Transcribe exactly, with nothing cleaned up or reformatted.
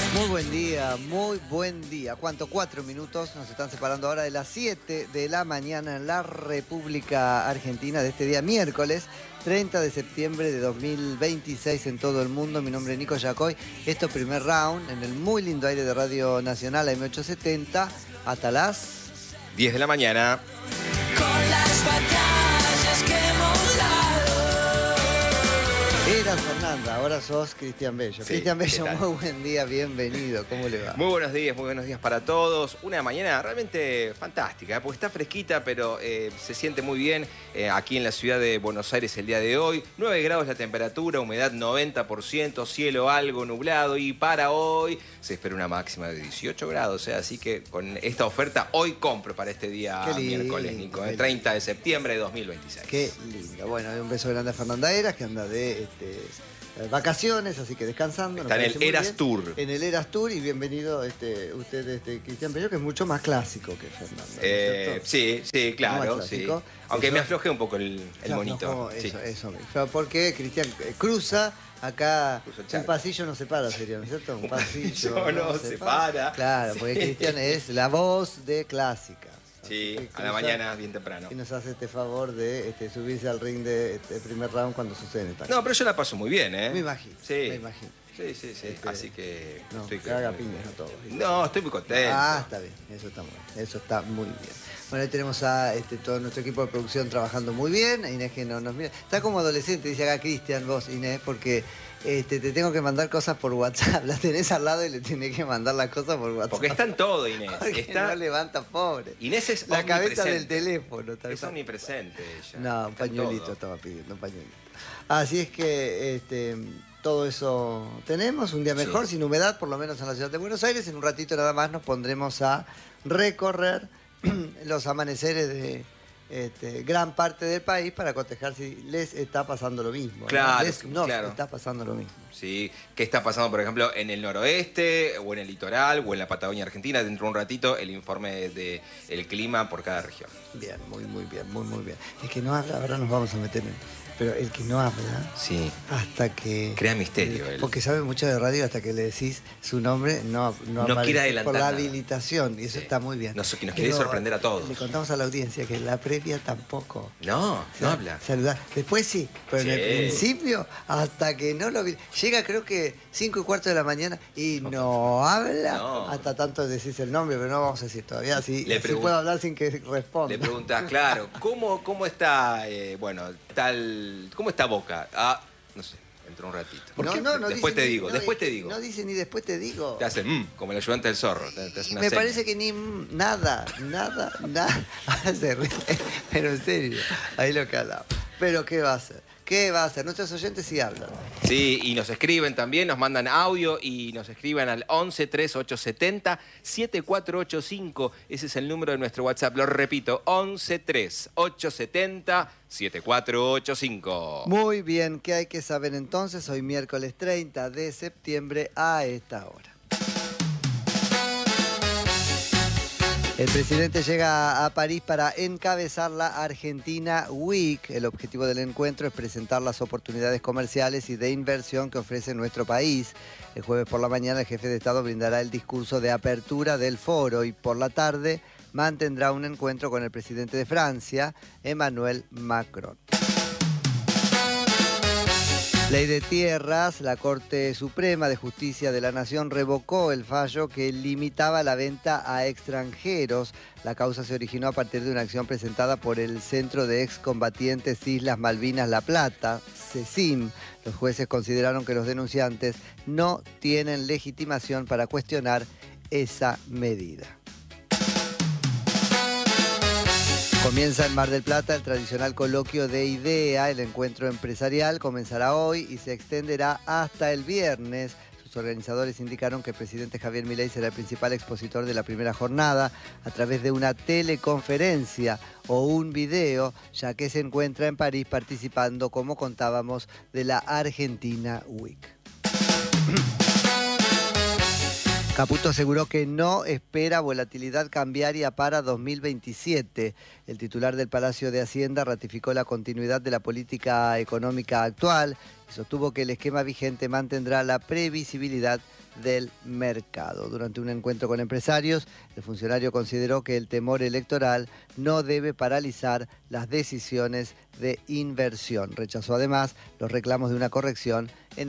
Muy buen día, muy buen día. ¿Cuánto? Cuatro minutos nos están separando ahora de las siete de la mañana en la República Argentina de este día miércoles treinta de septiembre de dos mil veintiséis en todo el mundo. Mi nombre es Nico Yacoy. Esto es Primer Round en el muy lindo aire de Radio Nacional M ochocientos setenta hasta las diez de la mañana. Con las batallas que hemos dado. Eras Fernanda, ahora sos Cristian Bello. Sí, Cristian ¿qué Bello, tal? muy buen día, bienvenido. ¿Cómo le va? Muy buenos días, muy buenos días para todos. Una mañana realmente fantástica, ¿eh? Porque está fresquita, pero eh, se siente muy bien eh, aquí en la ciudad de Buenos Aires el día de hoy. nueve grados la temperatura, humedad noventa por ciento, cielo algo nublado y para hoy se espera una máxima de dieciocho grados. ¿eh? Así que con esta oferta hoy compro para este día Qué lindo, miércoles, Nico, qué el treinta de septiembre de dos mil veintiséis. Qué lindo. Bueno, un beso grande a Fernanda Eras, que anda de este, vacaciones, así que descansando. Está nos en el parece muy Eras bien. Tour. En el Eras Tour y bienvenido este, usted, este, Cristian Bello, que es mucho más clásico que Fernanda. ¿no es Eh, cierto? sí, sí, claro, Más sí. clásico. Aunque Eso- me afloje un poco el, el Ya, monito. no, sí. eso, eso mismo. Porque Cristian eh, cruza acá, Cruza el un charco. pasillo no separa, sería, ¿no es cierto? Un Un pasillo pasillo no separa. Claro, porque Sí. Cristian es la voz de clásica. Sí, Así que a la cruza mañana bien temprano. Y nos hace este favor de este, subirse al ring de este primer round cuando suceden estas No, pero yo la paso muy bien, ¿eh? Me imagino, Sí. me imagino. Sí, sí, sí. Este, Así que No, estoy que haga muy- piñas a todos. No, estoy muy contento. Ah, está bien, eso está muy bien, eso está muy bien. Bueno, ahí tenemos a este, todo nuestro equipo de producción trabajando muy bien. Inés que no nos mira. Está como adolescente, dice acá Cristian, vos, Inés, porque este, te tengo que mandar cosas por WhatsApp. La tenés al lado y le tenés que mandar las cosas por WhatsApp. Porque está en todo, Inés. Porque Está... no levanta, pobre. Inés es La cabeza del omnipresente. teléfono. tal Es cual. omnipresente ella. No, un Está en pañuelito todo. estaba pidiendo, un pañuelito. Así es que este, todo eso tenemos, un día mejor, Sí. sin humedad, por lo menos en la ciudad de Buenos Aires. En un ratito nada más nos pondremos a recorrer los amaneceres de este, gran parte del país para cotejar si les está pasando lo mismo. ¿no? Claro, Les nos claro. está pasando lo mismo. Sí, ¿qué está pasando, por ejemplo, en el noroeste, o en el litoral, o en la Patagonia Argentina? Dentro de un ratito, el informe del clima por cada región. Bien, muy, muy bien, muy, muy bien. El que no habla, ahora nos vamos a meter en... Pero el que no habla... Sí. Hasta que... Crea misterio él. Porque sabe mucho de radio hasta que le decís su nombre, no, no, No aparece quiere adelantar por la nada. habilitación, y eso Sí. está muy bien. Nos- que nos quiere Pero sorprender a todos. Le contamos a la audiencia que la previa tampoco. No, O no sea, habla. Saludar. Después sí, pero en el Sí. principio, hasta que no lo vi. Llega creo que cinco y cuarto de la mañana y no habla. No. Hasta tanto decís el nombre, pero no vamos a decir todavía. Si, Le si pregun- puedo hablar sin que responda. Le preguntas, claro, ¿cómo, cómo está, eh, bueno, tal, cómo está Boca? Ah, no sé, entró un ratito. No, Porque no, no después dice te ni- digo, no, después es te que digo. No dice ni después te digo. Te hace, mm, como el ayudante del zorro. Te, te hace una Me seña. parece que ni mm, nada, nada, nada. Ahora se ríe, pero en serio, ahí lo que hablamos. Pero ¿qué va a hacer? ¿Qué va a hacer? Nuestros oyentes sí hablan. Sí, y nos escriben también, nos mandan audio y nos escriben al once treinta y ocho setenta setenta y cuatro ochenta y cinco. Ese es el número de nuestro WhatsApp. Lo repito, once treinta y ocho setenta setenta y cuatro ochenta y cinco. Muy bien, ¿qué hay que saber entonces? Hoy miércoles treinta de septiembre a esta hora. El presidente llega a París para encabezar la Argentina Week. El objetivo del encuentro es presentar las oportunidades comerciales y de inversión que ofrece nuestro país. El jueves por la mañana el jefe de Estado brindará el discurso de apertura del foro y por la tarde mantendrá un encuentro con el presidente de Francia, Emmanuel Macron. Ley de tierras, la Corte Suprema de Justicia de la Nación revocó el fallo que limitaba la venta a extranjeros. La causa se originó a partir de una acción presentada por el Centro de Excombatientes Islas Malvinas La Plata, CECIM. Los jueces consideraron que los denunciantes no tienen legitimación para cuestionar esa medida. Comienza en Mar del Plata el tradicional coloquio de IDEA. El encuentro empresarial comenzará hoy y se extenderá hasta el viernes. Sus organizadores indicaron que el presidente Javier Milei será el principal expositor de la primera jornada a través de una teleconferencia o un video, ya que se encuentra en París participando, como contábamos, de la Argentina Week. Caputo aseguró que no espera volatilidad cambiaria para dos mil veintisiete. El titular del Palacio de Hacienda ratificó la continuidad de la política económica actual y sostuvo que el esquema vigente mantendrá la previsibilidad del mercado. Durante un encuentro con empresarios, el funcionario consideró que el temor electoral no debe paralizar las decisiones de inversión. Rechazó además los reclamos de una corrección en